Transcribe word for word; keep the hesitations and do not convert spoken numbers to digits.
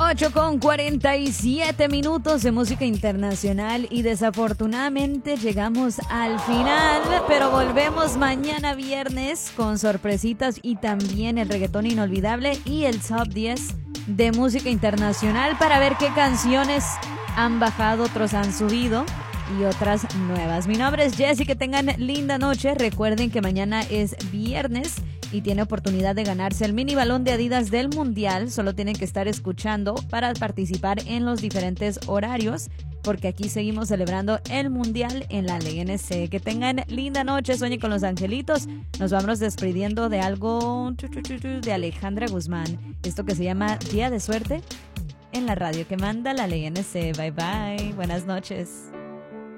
ocho con cuarenta y siete minutos de música internacional y desafortunadamente llegamos al final, pero volvemos mañana viernes con sorpresitas y también el reggaetón inolvidable y el top diez de música internacional para ver qué canciones han bajado, otros han subido y otras nuevas. Mi nombre es Jessy, que tengan linda noche. Recuerden que mañana es viernes y tiene oportunidad de ganarse el mini balón de Adidas del Mundial. Solo tienen que estar escuchando para participar en los diferentes horarios, porque aquí seguimos celebrando el Mundial en la L N C. Que tengan linda noche, sueñen con los angelitos. Nos vamos despidiendo de algo de Alejandra Guzmán. Esto que se llama Día de Suerte en la radio que manda la L N C. Bye bye, buenas noches.